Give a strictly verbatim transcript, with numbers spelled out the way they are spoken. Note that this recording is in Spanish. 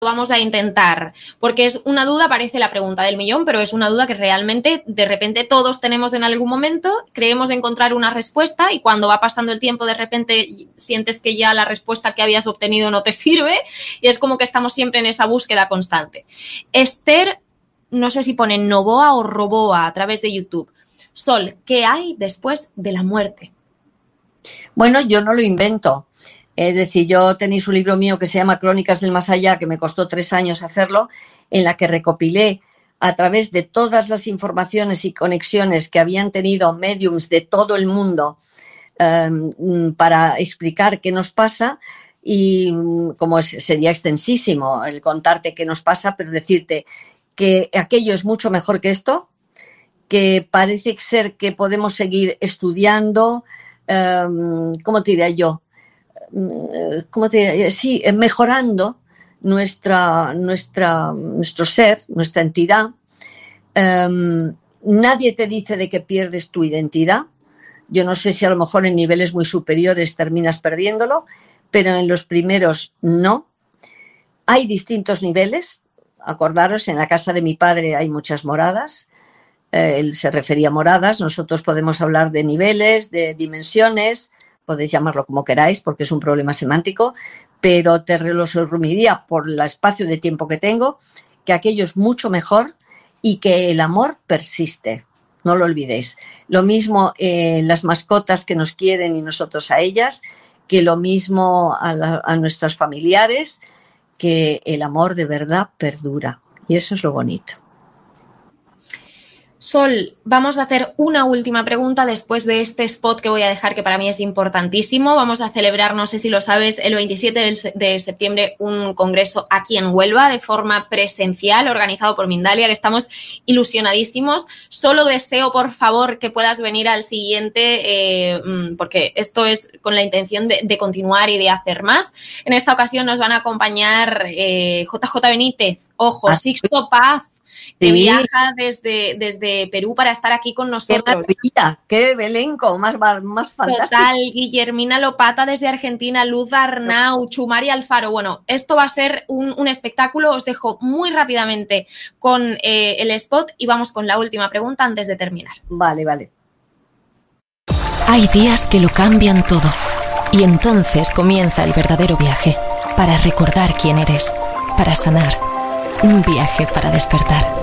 vamos a intentar, porque es una duda, parece la pregunta del millón, pero es una duda que realmente de repente todos tenemos en algún momento, creemos encontrar una respuesta y cuando va pasando el tiempo de repente sientes que ya la respuesta que habías obtenido no te sirve y es como que estamos siempre en esa búsqueda constante. Esther, no sé si pone Novoa o Roboa a través de YouTube. Sol, ¿qué hay después de la muerte? Bueno, yo no lo invento. Es decir, yo tenéis un libro mío que se llama Crónicas del Más Allá, que me costó tres años hacerlo, en la que recopilé a través de todas las informaciones y conexiones que habían tenido médiums de todo el mundo um, para explicar qué nos pasa y como es, sería extensísimo el contarte qué nos pasa, pero decirte que aquello es mucho mejor que esto, que parece ser que podemos seguir estudiando, um, ¿cómo te diría yo? ¿Cómo te, sí, mejorando nuestra, nuestra, nuestro ser, nuestra entidad. Um, nadie te dice de que pierdes tu identidad. Yo no sé si a lo mejor en niveles muy superiores terminas perdiéndolo, pero en los primeros no. Hay distintos niveles. Acordaros, en la casa de mi padre hay muchas moradas. Eh, él se refería a moradas. Nosotros podemos hablar de niveles, de dimensiones. Podéis llamarlo como queráis porque es un problema semántico, pero te lo resumiría por el espacio de tiempo que tengo, que aquello es mucho mejor y que el amor persiste, no lo olvidéis. Lo mismo eh, las mascotas que nos quieren y nosotros a ellas, que lo mismo a, la, a nuestras familiares, que el amor de verdad perdura y eso es lo bonito. Sol, vamos a hacer una última pregunta después de este spot que voy a dejar, que para mí es importantísimo. Vamos a celebrar, no sé si lo sabes, el veintisiete de septiembre un congreso aquí en Huelva de forma presencial, organizado por Mindalia, que estamos ilusionadísimos. Solo deseo, por favor, que puedas venir al siguiente, eh, porque esto es con la intención de, de continuar y de hacer más. En esta ocasión nos van a acompañar eh, J J Benítez, ojo, Sixto Paz, que sí. viaja desde, desde Perú para estar aquí con nosotros. ¡Qué maravilla! ¡Qué elenco! Más, más fantástico. Total, Guillermina Lopata desde Argentina, Luz Arnau, Chumari Alfaro. Bueno, esto va a ser un, un espectáculo. Os dejo muy rápidamente con eh, el spot y vamos con la última pregunta antes de terminar. Vale, vale. Hay días que lo cambian todo y entonces comienza el verdadero viaje para recordar quién eres, para sanar. Un viaje para despertar.